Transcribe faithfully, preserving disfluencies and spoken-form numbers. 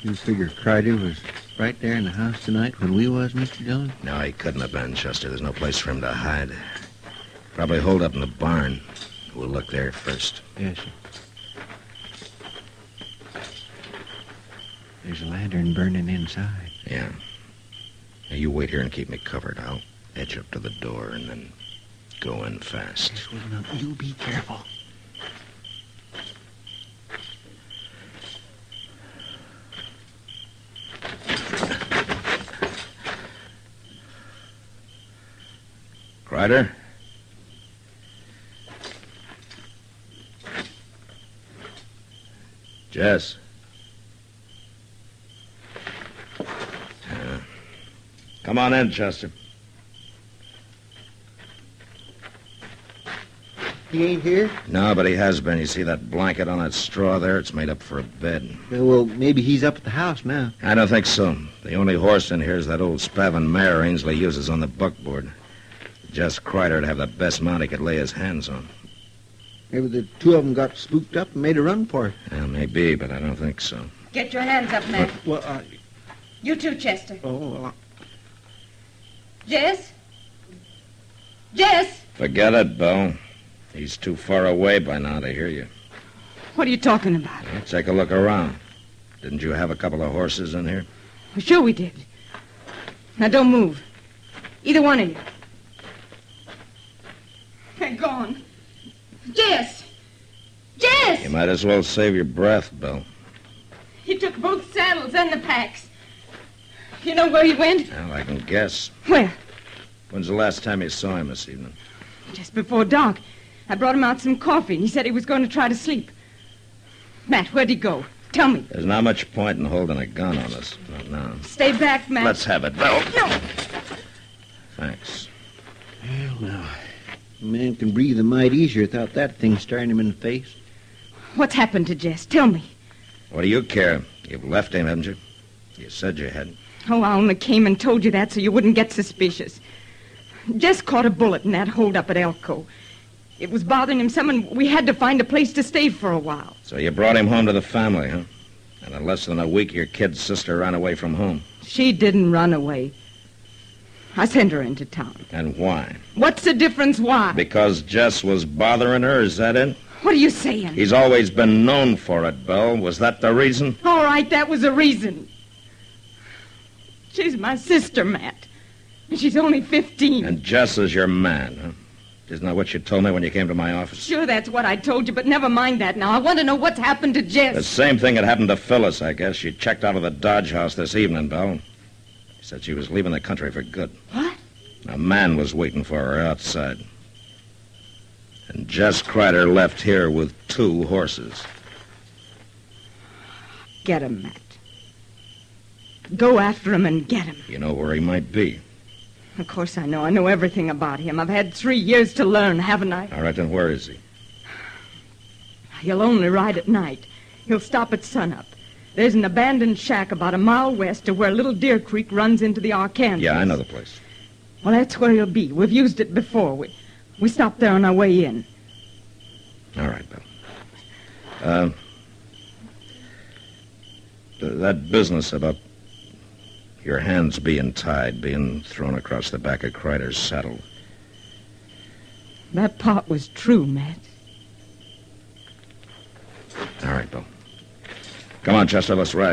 You figure Crider was right there in the house tonight when we was, Mister Dillon? No, he couldn't have been, Chester. There's no place for him to hide. Probably holed up in the barn. We'll look there first. Yes, sir. There's a lantern burning inside. Yeah. Now, you wait here and keep me covered. I'll edge up to the door and then go in fast. Yes, well, now, you be careful. Crider? Jess? Uh, come on in, Chester. He ain't here? No, but he has been. You see that blanket on that straw there? It's made up for a bed. Yeah, well, maybe he's up at the house now. I don't think so. The only horse in here is that old Spavin mare Ainsley uses on the buckboard. Jess Crider'd have the best mount he could lay his hands on. Maybe the two of them got spooked up and made a run for it. Well, maybe, but I don't think so. Get your hands up, man. Well, uh, You too, Chester. oh, well, uh, Jess? Jess? Forget it, Bill. He's too far away by now to hear you. What are you talking about? Well, take a look around. Didn't you have a couple of horses in here? Well, sure we did. Now, don't move. Either one of you. They're gone. Jess! Jess! You might as well save your breath, Bill. He took both saddles and the packs. You know where he went? Well, I can guess. Where? When's the last time you saw him this evening? Just before dark. I brought him out some coffee, and he said he was going to try to sleep. Matt, where'd he go? Tell me. There's not much point in holding a gun on us. Not now. Stay back, Matt. Let's have it, Bill. No. Thanks. well, now, a man can breathe a mite easier without that thing staring him in the face. What's happened to Jess? Tell me. What do you care? You've left him, haven't you? You said you had. Oh, I only came and told you that so you wouldn't get suspicious. Jess caught a bullet in that hold-up at Elko. It was bothering him some, and we had to find a place to stay for a while. So you brought him home to the family, huh? And in less than a week, your kid's sister ran away from home. She didn't run away. I sent her into town. And why? What's the difference why? Because Jess was bothering her, is that it? What are you saying? He's always been known for it, Bill. Was that the reason? All right, that was the reason. She's my sister, Matt. And she's only fifteen. And Jess is your man, huh? Isn't that what you told me when you came to my office? Sure, that's what I told you, but never mind that now. I want to know what's happened to Jess. The same thing had happened to Phyllis, I guess. She checked out of the Dodge house this evening, Bill. She said she was leaving the country for good. What? A man was waiting for her outside. And Jess Crider left here with two horses. Get him, Matt. Go after him and get him. You know where he might be. Of course I know. I know everything about him. I've had three years to learn, haven't I? All right, then where is he? He'll only ride at night. He'll stop at sunup. There's an abandoned shack about a mile west of where Little Deer Creek runs into the Arkansas. Yeah, I know the place. Well, that's where he'll be. We've used it before. We, we stopped there on our way in. All right, Bill. Uh, th- that business about your hands being tied, being thrown across the back of Crider's saddle. That part was true, Matt. All right, Bill. Come on, Chester, let's ride.